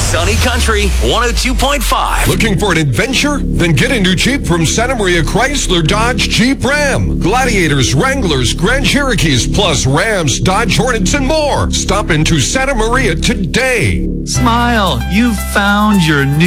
Sunny Country 102.5. Looking for an adventure? Then get a new Jeep from Santa Maria Chrysler Dodge Jeep Ram. Gladiators, Wranglers, Grand Cherokees, plus Rams, Dodge Hornets, and more. Stop into Santa Maria today. Smile, you've found your new